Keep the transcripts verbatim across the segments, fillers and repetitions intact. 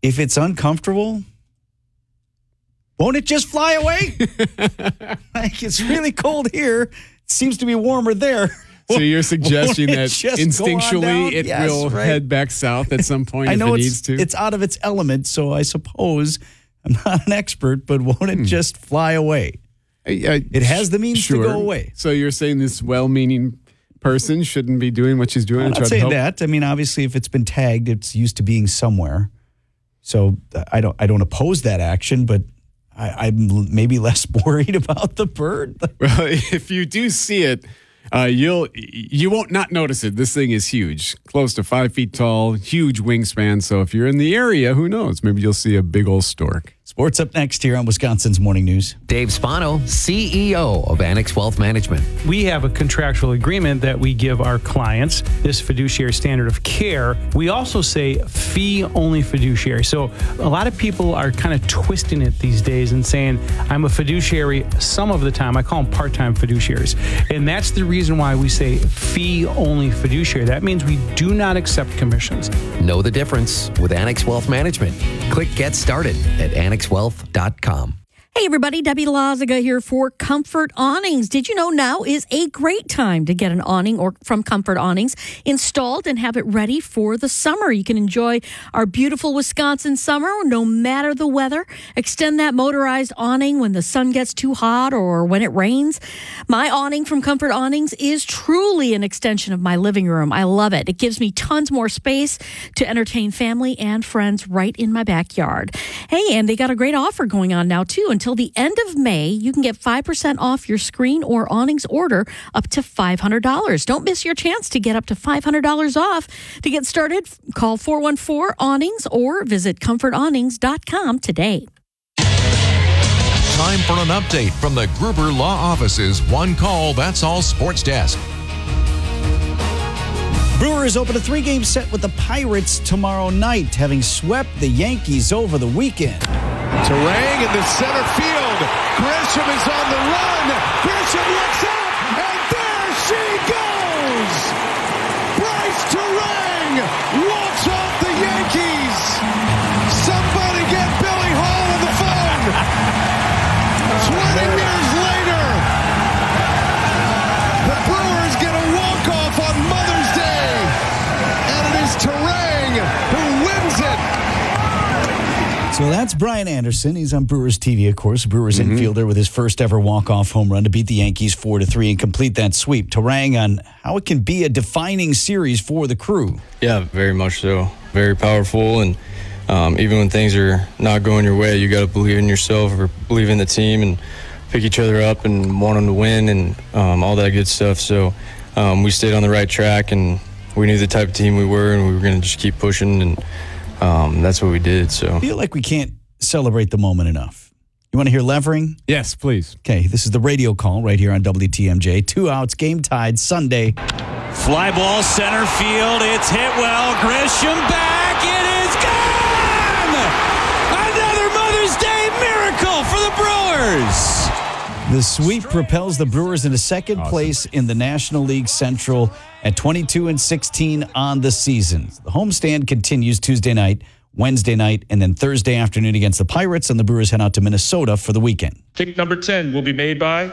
if it's uncomfortable, won't it just fly away? Like, it's really cold here. It seems to be warmer there. So you're suggesting that instinctually it yes, will right. head back south at some point I if know it it's, needs to? It's out of its element, so I suppose I'm not an expert, but won't it hmm. just fly away? Uh, uh, it has the means sure. to go away. So you're saying this well-meaning person shouldn't be doing what she's doing? I'm to not try saying to help? that. I mean, obviously, if it's been tagged, it's used to being somewhere. So I don't I don't oppose that action, but I, I'm maybe less worried about the bird. Well, if you do see it, uh, you'll you won't not notice it. This thing is huge, close to five feet tall, huge wingspan. So if you're in the area, who knows? Maybe you'll see a big old stork. Sports up next here on Wisconsin's Morning News. Dave Spano, C E O of Annex Wealth Management. We have a contractual agreement that we give our clients, this fiduciary standard of care. We also say fee-only fiduciary. So a lot of people are kind of twisting it these days and saying, I'm a fiduciary some of the time. I call them part-time fiduciaries. And that's the reason why we say fee-only fiduciary. That means we do not accept commissions. Know the difference with Annex Wealth Management. Click Get Started at annex wealth dot com. Hey everybody, Debbie Lazaga here for Comfort Awnings. Did you know now is a great time to get an awning or from Comfort Awnings installed and have it ready for the summer? You can enjoy our beautiful Wisconsin summer no matter the weather. Extend that motorized awning when the sun gets too hot or when it rains. My awning from Comfort Awnings is truly an extension of my living room. I love it. It gives me tons more space to entertain family and friends right in my backyard. Hey, and they got a great offer going on now too. Until the end of May, you can get five percent off your screen or awnings order up to five hundred dollars. Don't miss your chance to get up to five hundred dollars off. To get started, call four one four awnings or visit comfort awnings dot com today. Time for an update from the Gruber Law Office's One Call, That's All Sports Desk. Brewers open a three-game set with the Pirates tomorrow night, having swept the Yankees over the weekend. Turang in the center field. Grisham is on the run. Grisham looks up, and there she goes. Bryce Turang walks off the Yankees. Somebody get Billy Hall on the phone. Twenty years later, the Brewers get a walk-off on Mother's Day, and it is Turang who wins it. So that's Brian Anderson. He's on Brewers T V, of course. Brewers Mm-hmm. infielder with his first ever walk-off home run to beat the Yankees four to three and complete that sweep. Turang on how it can be a defining series for the Crew. Yeah, very much so. Very powerful, and um, even when things are not going your way, you got to believe in yourself or believe in the team and pick each other up and want them to win and um, all that good stuff. So um, we stayed on the right track, and we knew the type of team we were, and we were going to just keep pushing, and Um, that's what we did. So I feel like we can't celebrate the moment enough. You want to hear Levering? Yes, please. Okay, this is the radio call right here on W T M J. Two outs, game tied, Sunday. Fly ball center field. It's hit well. Grisham back. It is gone! Another Mother's Day miracle for the Brewers. The sweep propels the Brewers into second Awesome. place in the National League Central at twenty-two and sixteen on the season. The homestand continues Tuesday night, Wednesday night, and then Thursday afternoon against the Pirates, and the Brewers head out to Minnesota for the weekend. Pick number ten will be made by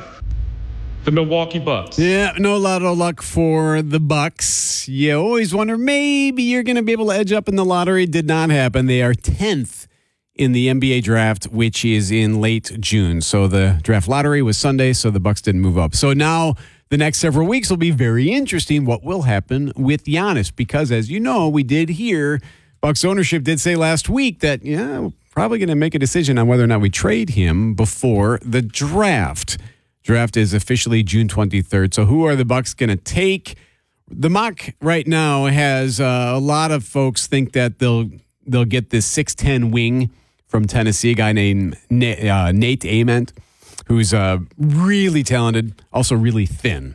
the Milwaukee Bucks. Yeah, no lot of luck for the Bucks. You always wonder, maybe you're going to be able to edge up in the lottery. Did not happen. They are tenth in the N B A draft, which is in late June. So the draft lottery was Sunday, so the Bucks didn't move up. So now the next several weeks will be very interesting what will happen with Giannis, because as you know, we did hear Bucks ownership did say last week that, yeah, we're probably going to make a decision on whether or not we trade him before the draft. Draft is officially June twenty-third. So who are the Bucks going to take? The mock right now has uh, a lot of folks think that they'll they'll get this six ten wing from Tennessee, a guy named Nate, uh, Nate Ament, who's uh, really talented, also really thin.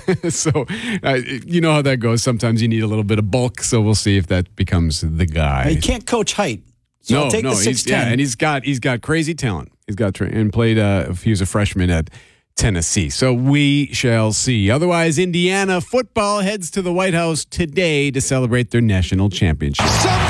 so uh, you know how that goes. Sometimes you need a little bit of bulk. So we'll see if that becomes the guy. He can't coach height. So no, I'll take no, the he's, six ten. yeah, and he's got he's got crazy talent. He's got tra- and played. Uh, he was a freshman at Tennessee. So we shall see. Otherwise, Indiana football heads to the White House today to celebrate their national championship. Some